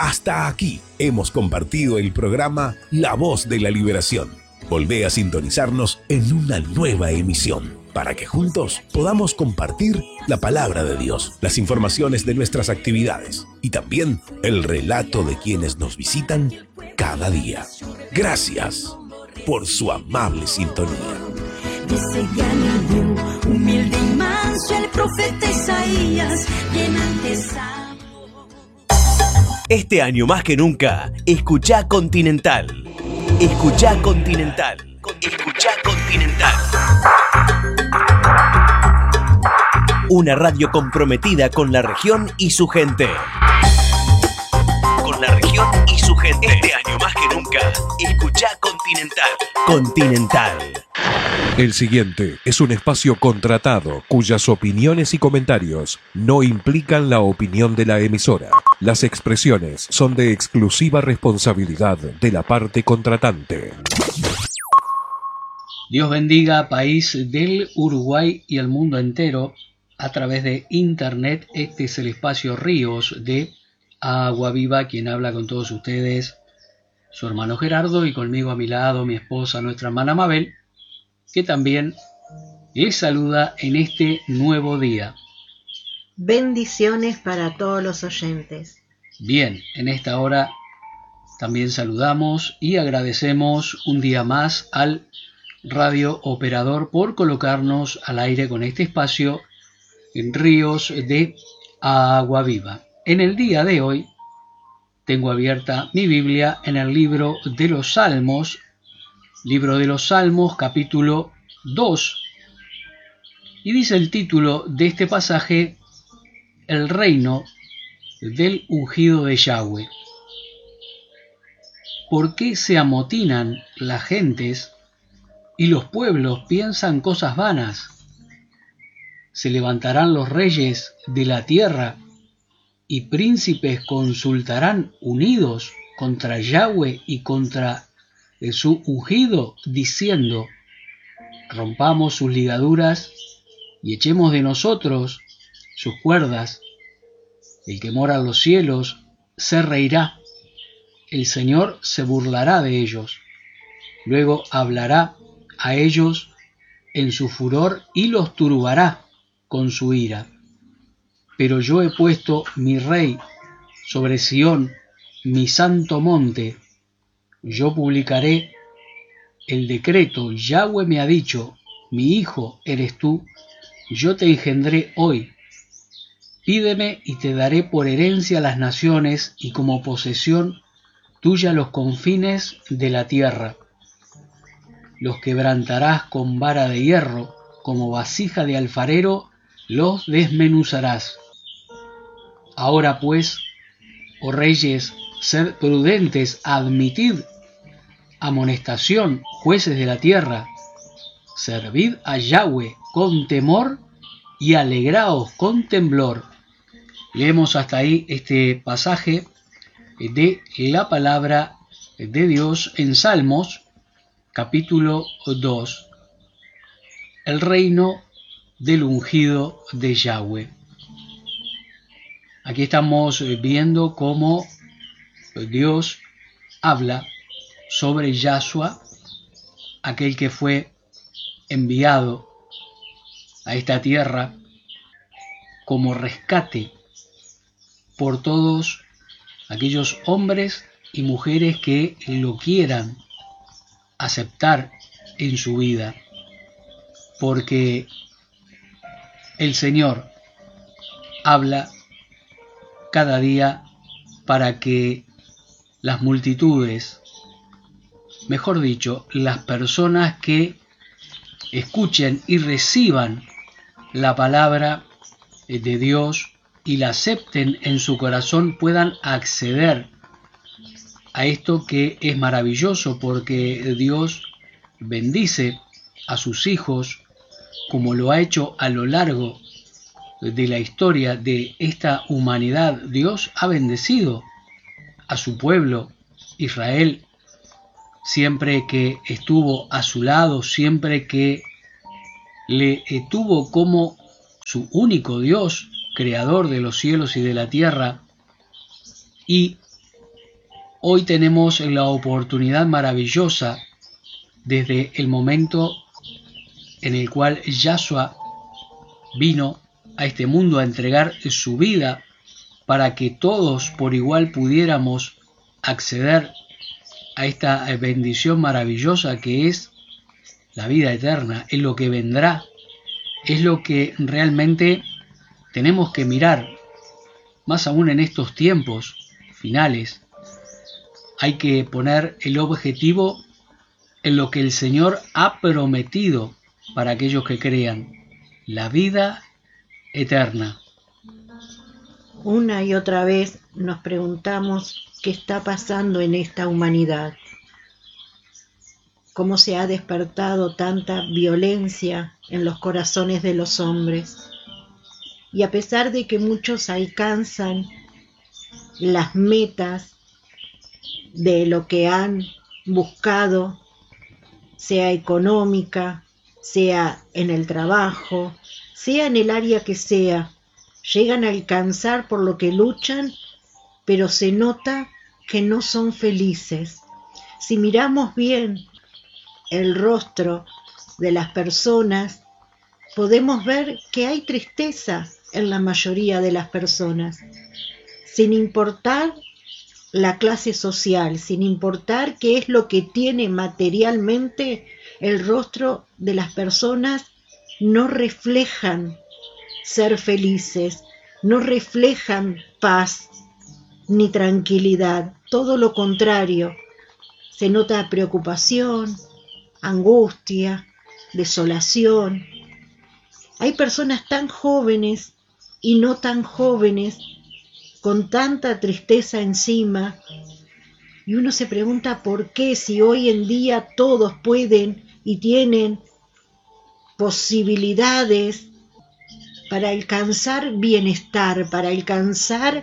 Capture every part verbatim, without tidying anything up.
Hasta aquí hemos compartido el programa La Voz de la Liberación. Volvé a sintonizarnos en una nueva emisión para que juntos podamos compartir la palabra de Dios, las informaciones de nuestras actividades y también el relato de quienes nos visitan cada día. Gracias por su amable sintonía. Dice Galileo, humilde y manso, el profeta Isaías, quien antes habló. Este año más que nunca, escuchá Continental. Escuchá Continental. Escuchá Continental. Una radio comprometida con la región y su gente. Con la región y su gente. Este año más que nunca, escuchá Continental. Continental. El siguiente es un espacio contratado cuyas opiniones y comentarios no implican la opinión de la emisora. Las expresiones son de exclusiva responsabilidad de la parte contratante. Dios bendiga, país del Uruguay y el mundo entero. A través de internet, este es el espacio Ríos de Agua Viva, quien habla con todos ustedes, su hermano Gerardo, y conmigo a mi lado mi esposa, nuestra hermana Mabel, que también les saluda en este nuevo día. Bendiciones para todos los oyentes. Bien, en esta hora también saludamos y agradecemos un día más al radio operador por colocarnos al aire con este espacio en Ríos de Agua Viva. En el día de hoy tengo abierta mi Biblia en el libro de los Salmos, libro de los Salmos, capítulo dos, y dice el título de este pasaje: El reino del ungido de Yahweh. ¿Por qué se amotinan las gentes y los pueblos piensan cosas vanas? Se levantarán los reyes de la tierra y príncipes consultarán unidos contra Yahweh y contra su ungido, diciendo: rompamos sus ligaduras y echemos de nosotros sus cuerdas. El que mora en los cielos se reirá, el Señor se burlará de ellos. Luego hablará a ellos en su furor y los turbará con su ira. Pero yo he puesto mi rey sobre Sión, mi santo monte. Yo publicaré el decreto. Yahweh me ha dicho: mi hijo eres tú, yo te engendré hoy. Pídeme y te daré por herencia las naciones y como posesión tuya los confines de la tierra. Los quebrantarás con vara de hierro, como vasija de alfarero los desmenuzarás. Ahora pues, oh reyes, sed prudentes, admitid amonestación, jueces de la tierra. Servid a Yahweh con temor y alegraos con temblor. Leemos hasta ahí este pasaje de la palabra de Dios en Salmos, capítulo dos. El reino del ungido de Yahweh. Aquí estamos viendo cómo Dios habla sobre Yahshua, aquel que fue enviado a esta tierra como rescate por todos aquellos hombres y mujeres que lo quieran aceptar en su vida, porque el Señor habla cada día para que las multitudes, mejor dicho, las personas que escuchen y reciban la palabra de Dios y la acepten en su corazón, puedan acceder a esto que es maravilloso, porque Dios bendice a sus hijos como lo ha hecho a lo largo de la historia de esta humanidad. Dios ha bendecido a su pueblo, Israel, siempre que estuvo a su lado, siempre que le tuvo como su único Dios, creador de los cielos y de la tierra, y hoy tenemos la oportunidad maravillosa desde el momento en el cual Yahshua vino a este mundo a entregar su vida para que todos por igual pudiéramos acceder a esta bendición maravillosa que es la vida eterna, es lo que vendrá, es lo que realmente tenemos que mirar, más aún en estos tiempos finales. Hay que poner el objetivo en lo que el Señor ha prometido para aquellos que crean, la vida eterna. Una y otra vez nos preguntamos qué está pasando en esta humanidad, cómo se ha despertado tanta violencia en los corazones de los hombres. Y a pesar de que muchos alcanzan las metas de lo que han buscado, sea económica, sea en el trabajo, sea en el área que sea, llegan a alcanzar por lo que luchan, pero se nota que no son felices. Si miramos bien el rostro de las personas, podemos ver que hay tristeza en la mayoría de las personas, sin importar la clase social, sin importar qué es lo que tiene materialmente. El rostro de las personas no reflejan ser felices, no reflejan paz ni tranquilidad, todo lo contrario. Se nota preocupación, angustia, desolación. Hay personas tan jóvenes y no tan jóvenes con tanta tristeza encima, y uno se pregunta por qué, si hoy en día todos pueden y tienen posibilidades para alcanzar bienestar, para alcanzar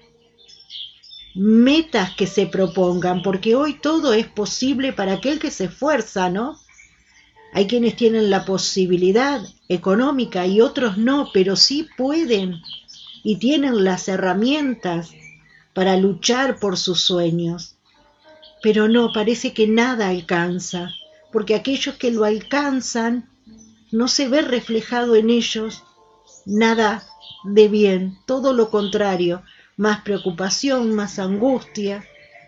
metas que se propongan, porque hoy todo es posible para aquel que se esfuerza, ¿no? Hay quienes tienen la posibilidad económica y otros no, pero sí pueden y tienen las herramientas para luchar por sus sueños. Pero no, parece que nada alcanza, porque aquellos que lo alcanzan no se ve reflejado en ellos nada de bien, todo lo contrario, más preocupación, más angustia.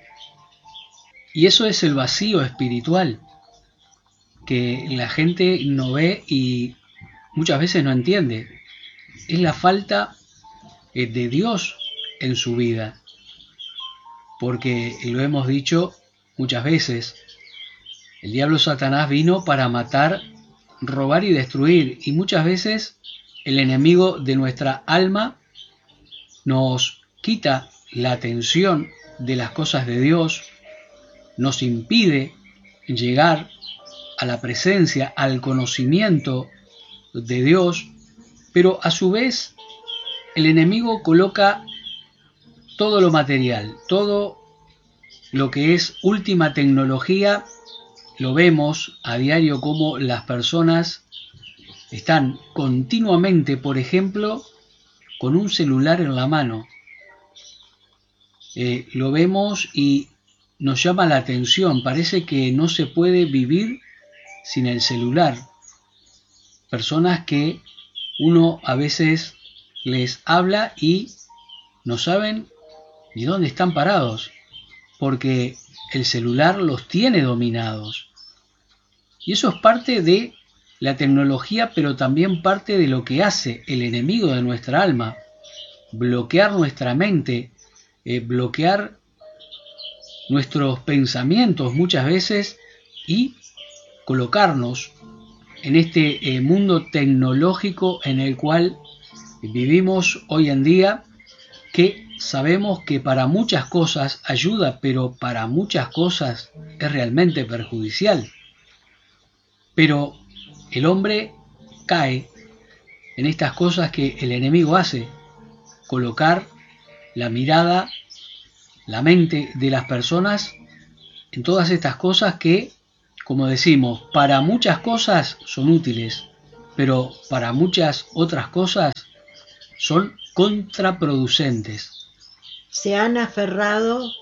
Y eso es el vacío espiritual que la gente no ve y muchas veces no entiende. Es la falta de Dios en su vida, porque lo hemos dicho muchas veces, el diablo Satanás vino para matar, robar y destruir, y muchas veces el enemigo de nuestra alma nos quita la atención de las cosas de Dios, nos impide llegar a la presencia, al conocimiento de Dios, pero a su vez el enemigo coloca todo lo material, todo lo que es última tecnología. Lo vemos a diario como las personas están continuamente, por ejemplo, con un celular en la mano. Eh, lo vemos y nos llama la atención, parece que no se puede vivir sin el celular. Personas que uno a veces les habla y no saben ni dónde están parados, porque el celular los tiene dominados. Y eso es parte de la tecnología, pero también parte de lo que hace el enemigo de nuestra alma, bloquear nuestra mente, eh, bloquear nuestros pensamientos muchas veces y colocarnos en este eh, mundo tecnológico en el cual vivimos hoy en día, que sabemos que para muchas cosas ayuda, pero para muchas cosas es realmente perjudicial. Pero el hombre cae en estas cosas que el enemigo hace, colocar la mirada, la mente de las personas en todas estas cosas que, como decimos, para muchas cosas son útiles, pero para muchas otras cosas son contraproducentes. Se han aferrado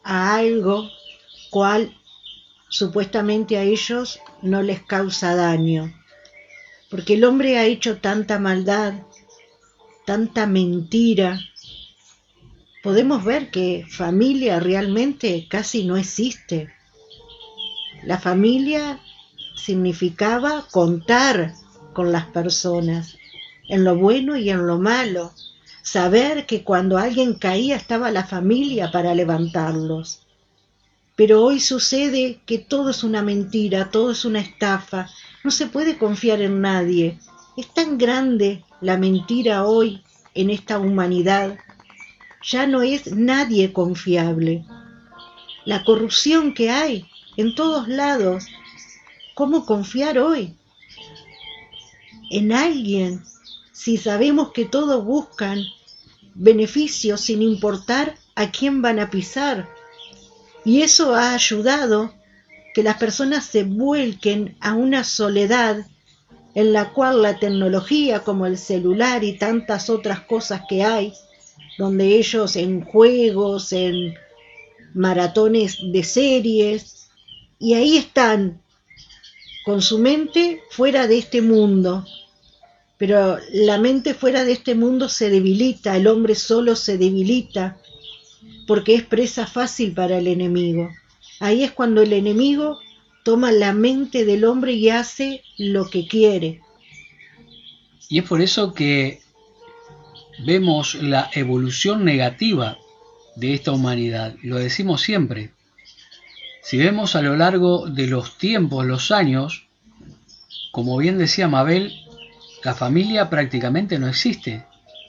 a algo cual supuestamente a ellos no les causa daño. Porque el hombre ha hecho tanta maldad, tanta mentira. Podemos ver que familia realmente casi no existe. La familia significaba contar con las personas, en lo bueno y en lo malo. Saber que cuando alguien caía estaba la familia para levantarlos. Pero hoy sucede que todo es una mentira, todo es una estafa. No se puede confiar en nadie. Es tan grande la mentira hoy en esta humanidad. Ya no es nadie confiable. La corrupción que hay en todos lados. ¿Cómo confiar hoy en alguien si sabemos que todos buscan beneficios sin importar a quién van a pisar? Y eso ha ayudado que las personas se vuelquen a una soledad en la cual la tecnología como el celular y tantas otras cosas que hay, donde ellos en juegos, en maratones de series, y ahí están con su mente fuera de este mundo. Pero la mente fuera de este mundo se debilita, el hombre solo se debilita, porque es presa fácil para el enemigo. Ahí es cuando el enemigo toma la mente del hombre y hace lo que quiere. Y es por eso que vemos la evolución negativa de esta humanidad. Lo decimos siempre. Si vemos a lo largo de los tiempos, los años, como bien decía Mabel, la familia prácticamente no existe.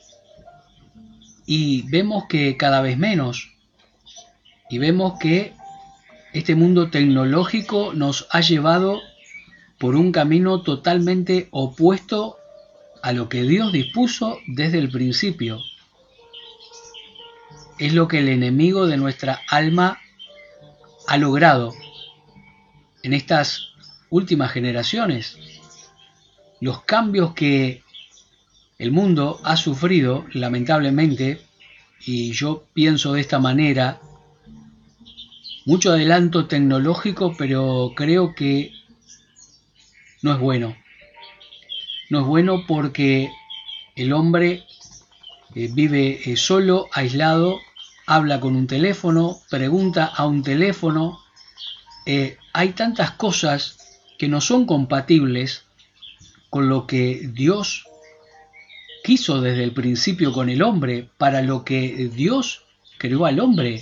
Y vemos que cada vez menos. Y vemos que este mundo tecnológico nos ha llevado por un camino totalmente opuesto a lo que Dios dispuso desde el principio. Es lo que el enemigo de nuestra alma ha logrado en estas últimas generaciones. Los cambios que el mundo ha sufrido, lamentablemente, y yo pienso de esta manera, mucho adelanto tecnológico, pero creo que no es bueno. No es bueno porque el hombre eh, vive eh, solo, aislado, habla con un teléfono, pregunta a un teléfono. Eh, hay tantas cosas que no son compatibles con lo que Dios quiso desde el principio con el hombre, para lo que Dios creó al hombre.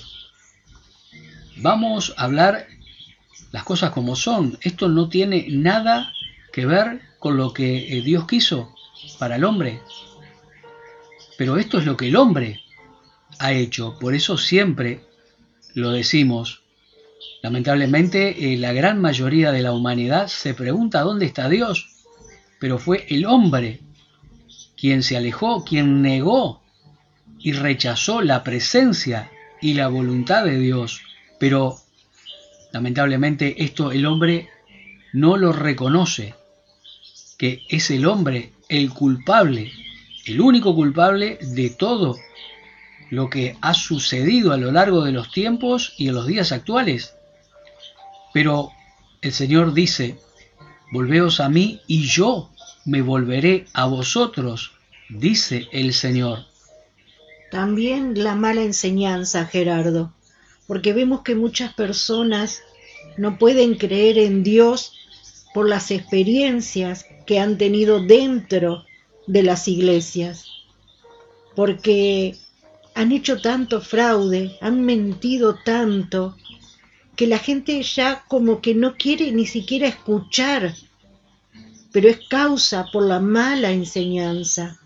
Vamos a hablar las cosas como son. Esto no tiene nada que ver con lo que Dios quiso para el hombre. Pero esto es lo que el hombre ha hecho. Por eso siempre lo decimos. Lamentablemente, eh, la gran mayoría de la humanidad se pregunta ¿dónde está Dios? Pero fue el hombre quien se alejó, quien negó y rechazó la presencia y la voluntad de Dios. Pero lamentablemente esto el hombre no lo reconoce, que es el hombre el culpable, el único culpable de todo lo que ha sucedido a lo largo de los tiempos y en los días actuales. Pero el Señor dice, volveos a mí y yo me volveré a vosotros, dice el Señor. También la mala enseñanza, Gerardo, porque vemos que muchas personas no pueden creer en Dios por las experiencias que han tenido dentro de las iglesias, porque han hecho tanto fraude, han mentido tanto, que la gente ya como que no quiere ni siquiera escuchar, pero es causa por la mala enseñanza.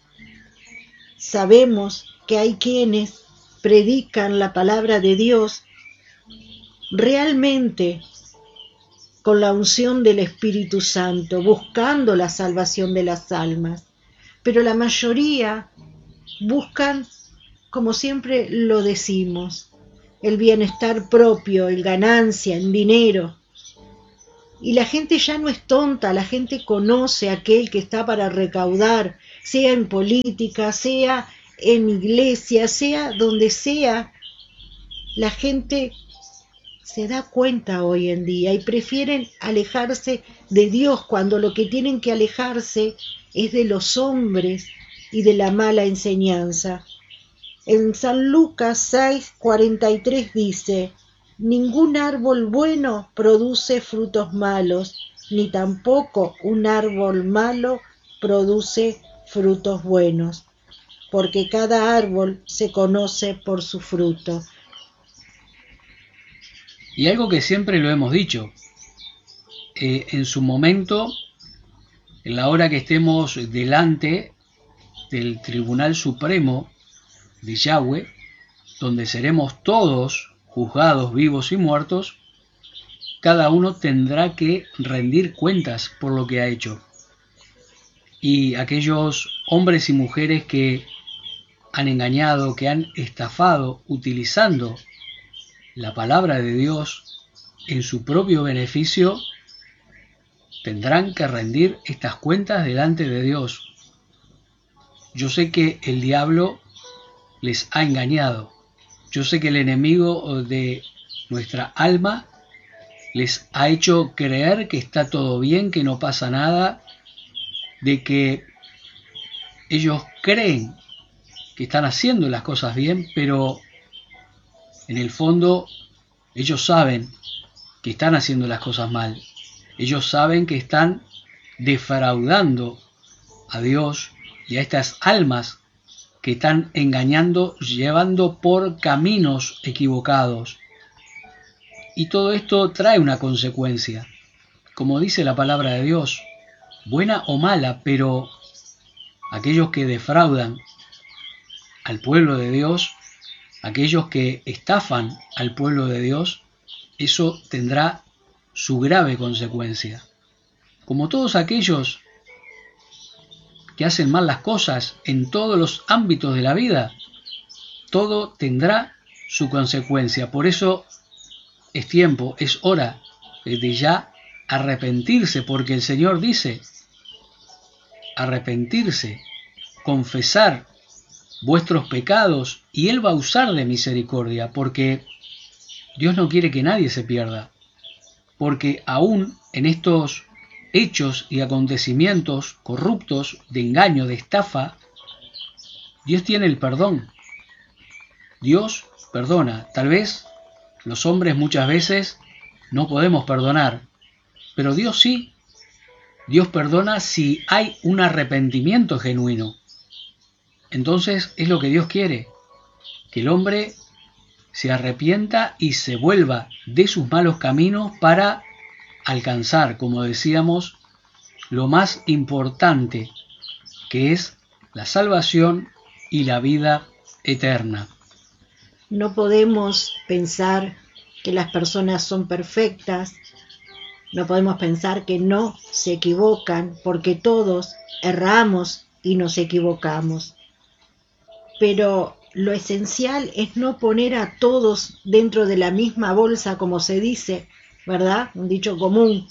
Sabemos que hay quienes predican la palabra de Dios realmente con la unción del Espíritu Santo, buscando la salvación de las almas, pero la mayoría buscan, como siempre lo decimos, el bienestar propio, el ganancia, el dinero. Y la gente ya no es tonta, la gente conoce a aquel que está para recaudar, sea en política, sea en iglesia, sea donde sea, la gente se da cuenta hoy en día y prefieren alejarse de Dios cuando lo que tienen que alejarse es de los hombres y de la mala enseñanza. En San Lucas seis, cuarenta y tres dice: ningún árbol bueno produce frutos malos, ni tampoco un árbol malo produce frutos buenos, porque cada árbol se conoce por su fruto. Y algo que siempre lo hemos dicho, eh, en su momento, en la hora que estemos delante del Tribunal Supremo de Yahweh, donde seremos todos juzgados vivos y muertos, cada uno tendrá que rendir cuentas por lo que ha hecho. Y aquellos hombres y mujeres que han engañado, que han estafado utilizando la palabra de Dios en su propio beneficio, tendrán que rendir estas cuentas delante de Dios. Yo sé que el diablo les ha engañado. Yo sé que el enemigo de nuestra alma les ha hecho creer que está todo bien, que no pasa nada, de que ellos creen que están haciendo las cosas bien, pero en el fondo ellos saben que están haciendo las cosas mal. Ellos saben que están defraudando a Dios y a estas almas que están engañando, llevando por caminos equivocados. Y todo esto trae una consecuencia, como dice la palabra de Dios, buena o mala, pero aquellos que defraudan al pueblo de Dios, aquellos que estafan al pueblo de Dios, eso tendrá su grave consecuencia. Como todos aquellos que hacen mal las cosas en todos los ámbitos de la vida, todo tendrá su consecuencia. Por eso es tiempo, es hora de ya arrepentirse, porque el Señor dice, arrepentirse, confesar vuestros pecados, y Él va a usar de misericordia, porque Dios no quiere que nadie se pierda, porque aún en estos hechos y acontecimientos corruptos, de engaño, de estafa, Dios tiene el perdón. Dios perdona. Tal vez los hombres muchas veces no podemos perdonar, pero Dios sí. Dios perdona si hay un arrepentimiento genuino. Entonces es lo que Dios quiere, que el hombre se arrepienta y se vuelva de sus malos caminos para alcanzar, como decíamos, lo más importante, que es la salvación y la vida eterna. No podemos pensar que las personas son perfectas, no podemos pensar que no se equivocan, porque todos erramos y nos equivocamos. Pero lo esencial es no poner a todos dentro de la misma bolsa, como se dice, ¿verdad? Un dicho común.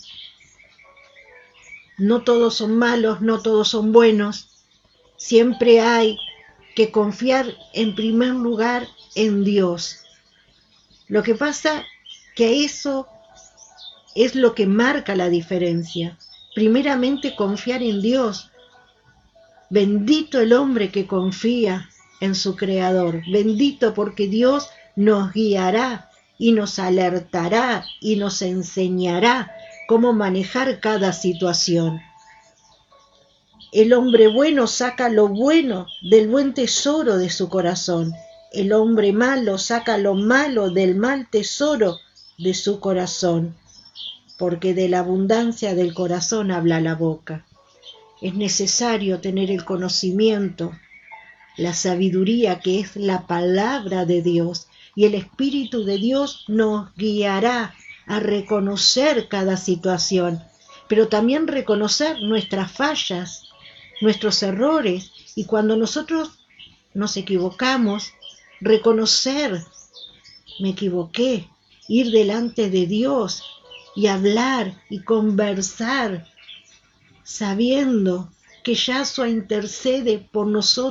No todos son malos, no todos son buenos. Siempre hay que confiar en primer lugar en Dios. Lo que pasa que eso es lo que marca la diferencia. Primeramente confiar en Dios. Bendito el hombre que confía en su Creador. Bendito, porque Dios nos guiará y nos alertará y nos enseñará cómo manejar cada situación. El hombre bueno saca lo bueno del buen tesoro de su corazón. El hombre malo saca lo malo del mal tesoro de su corazón, porque de la abundancia del corazón habla la boca. Es necesario tener el conocimiento, la sabiduría, que es la palabra de Dios, y el Espíritu de Dios nos guiará a reconocer cada situación, pero también reconocer nuestras fallas, nuestros errores, y cuando nosotros nos equivocamos, reconocer, me equivoqué, ir delante de Dios y hablar y conversar, sabiendo que Yahshua intercede por nosotros